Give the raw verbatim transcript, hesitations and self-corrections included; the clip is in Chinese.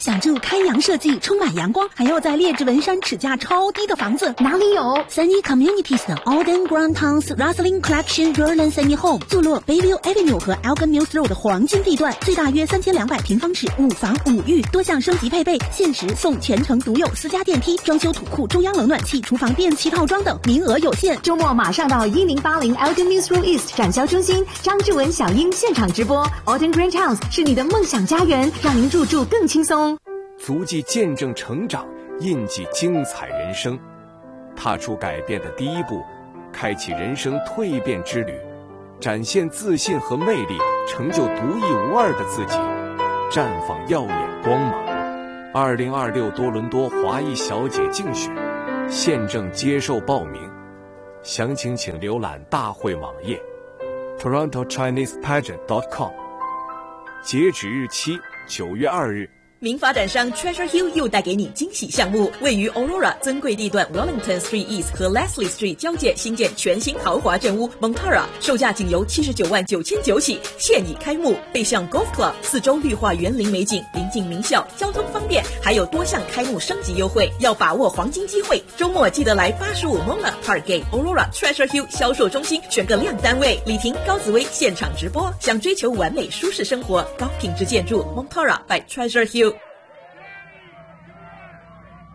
想住开阳设计，充满阳光，还要在列治文山尺价超低的房子， 哪里有？ 三一 Communities 的 Alden Grand Towns Rosslyn Collection Berlin Sunny Home， 坐落 Bayview Avenue 和 Elgin Mills Road 的黄金地段，最大约三千两百平方尺，五房五浴，多项升级配备，限时送全程独有私家电梯、装修土库、中央冷暖气、厨房电器套装等，名额有限。 周末马上到一零八零 Elgin Mills Road East 展销中心，张志文、小英现场直播。Alden Grand Towns 是你的梦想家园，让您入住更轻松。 足迹见证成长，印记精彩人生，踏出改变的第一步，开启人生蜕变之旅，展现自信和魅力，成就独一无二的自己，绽放耀眼光芒。二零二六多伦多华裔小姐竞选现正接受报名，详情请浏览大会网页 toronto chinese pageant dot com， 截止日期九月二日。 名发展商 Treasure Hill 又带给你惊喜项目，位于 Aurora 尊贵地段 Wellington Street East 和 Leslie Street 交界新建全新豪华镇屋 Montara， 售价仅由七十九万九千九起，现已开幕。背向 Golf Club， 四周绿化园林美景，临近名校，交通方便，还有多项开幕升级优惠，要把握黄金机会。周末记得来八十五 Mona Parkgate Aurora Treasure Hill 销售中心选个亮单位，李婷、高紫薇现场直播。想追求完美舒适生活，高品质建筑 Montara by Treasure Hill。